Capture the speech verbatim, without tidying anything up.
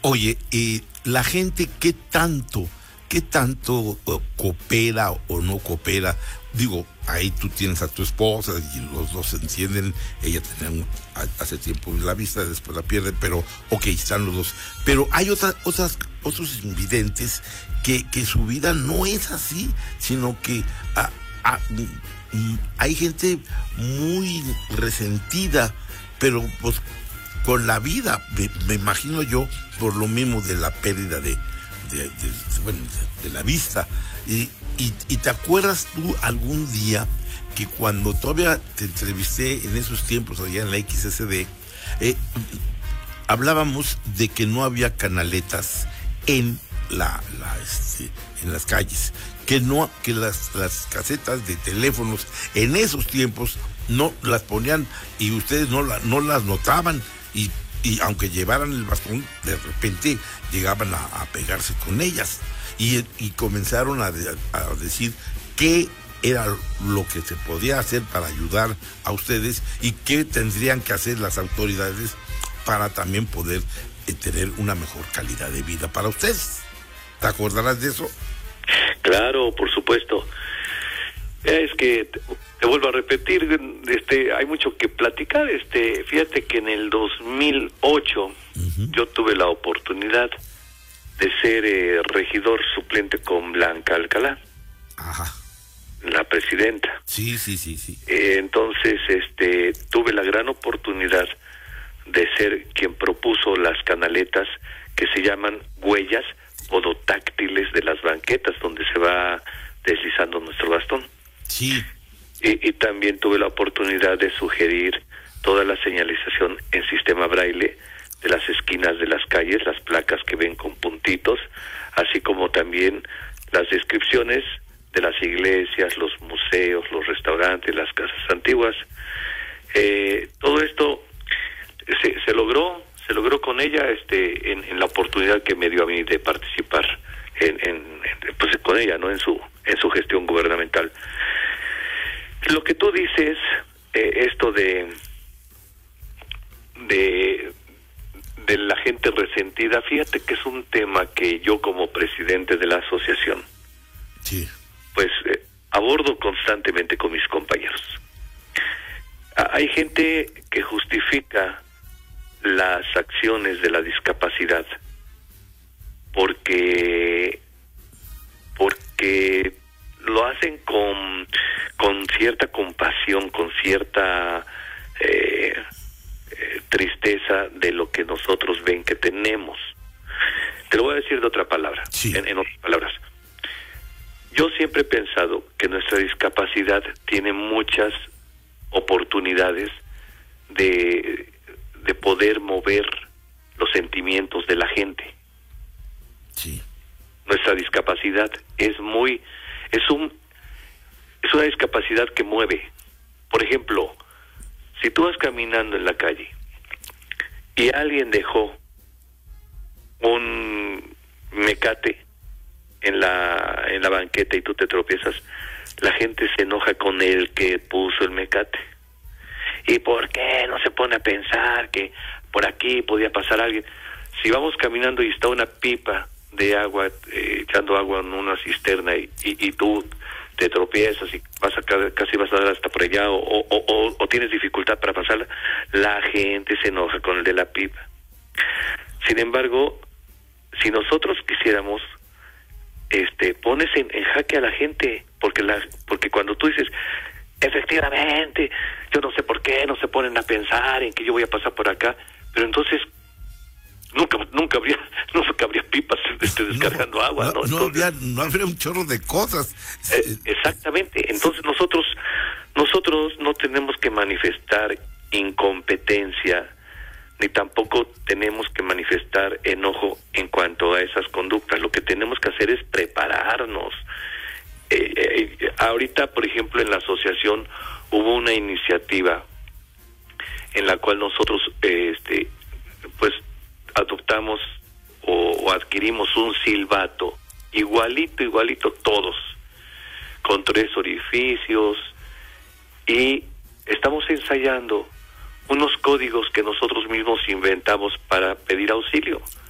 Oye, eh, la gente, ¿qué tanto, qué tanto uh, coopera o no coopera? Digo, ahí tú tienes a tu esposa y los dos se entienden. Ella tenía un, hace tiempo la vista, después la pierde, pero ok, están los dos. Pero hay otras, otras, otros invidentes que, que su vida no es así, sino que ah, ah, mm, hay gente muy resentida, pero pues con la vida, me, me imagino yo, por lo mismo de la pérdida de, de, de, de, bueno, de, de la vista. Y, y, y te acuerdas tú algún día que cuando todavía te entrevisté en esos tiempos allá en la X S D, eh, hablábamos de que no había canaletas en la, la este, en las calles, que no, que las, las casetas de teléfonos en esos tiempos no las ponían y ustedes no, la, no las notaban, y, y aunque llevaran el bastón, de repente llegaban a, a pegarse con ellas, y, y comenzaron a, de, a decir qué era lo que se podía hacer para ayudar a ustedes y qué tendrían que hacer las autoridades para también poder eh, tener una mejor calidad de vida para ustedes. ¿Te acordarás de eso? Claro, por supuesto. Es que te, te vuelvo a repetir, este, hay mucho que platicar. Este, fíjate que en el dos mil ocho uh-huh. yo tuve la oportunidad de ser eh, regidor suplente con Blanca Alcalá. Ajá. La presidenta. Sí, sí, sí, sí. Eh, entonces, este, tuve la gran oportunidad de ser quien propuso las canaletas que se llaman huellas podotáctiles de las banquetas, donde se va deslizando nuestro bastón. Sí. Y, y también tuve la oportunidad de sugerir toda la señalización en sistema braille de las esquinas de las calles, las placas que ven con puntitos, así como también las descripciones de las iglesias, los museos, los restaurantes, las casas antiguas. Eh, todo esto se, se logró, se logró con ella, este, en, en la oportunidad que me dio a mí de participar en, en, en pues con ella, ¿no? En su, en su gestión gubernamental. Lo que tú dices, eh, esto de, de, de la gente resentida, fíjate que es un tema que yo como presidente de la asociación, sí, pues eh, abordo constantemente con mis compañeros. Ah, hay gente que justifica las acciones de la discapacidad porque porque lo hacen con con cierta compasión, con cierta eh, eh, tristeza de lo que nosotros ven que tenemos. Te lo voy a decir de otra palabra, sí. en, en otras palabras. Yo siempre he pensado que nuestra discapacidad tiene muchas oportunidades de, de poder mover los sentimientos de la gente. Sí. Nuestra discapacidad es muy, es un, es una discapacidad que mueve. Por ejemplo, si tú vas caminando en la calle y alguien dejó un mecate en la en la banqueta y tú te tropiezas, la gente se enoja con el que puso el mecate. ¿Y por qué no se pone a pensar que por aquí podía pasar alguien? Si vamos caminando y está una pipa de agua, eh, echando agua en una cisterna y, y, y tú te tropiezas y vas a casi vas a dar hasta por allá o, o, o, o tienes dificultad para pasarla, la gente se enoja con el de la pipa. Sin embargo, si nosotros quisiéramos, este, pones en, en jaque a la gente, porque la, porque cuando tú dices, efectivamente, yo no sé por qué no se ponen a pensar en que yo voy a pasar por acá, pero entonces nunca nunca habría nunca habría pipas este, descargando no, agua, no, ¿no? No, entonces, habría, no habría un chorro de cosas. Eh, exactamente. Entonces nosotros nosotros no tenemos que manifestar incompetencia, ni tampoco tenemos que manifestar enojo en cuanto a esas conductas. Lo que tenemos que hacer es prepararnos. Eh, eh, ahorita, por ejemplo, en la asociación hubo una iniciativa en la cual nosotros, eh, este, pues, adoptamos o, o adquirimos un silbato igualito, igualito todos, con tres orificios, y estamos ensayando unos códigos que nosotros mismos inventamos para pedir auxilio.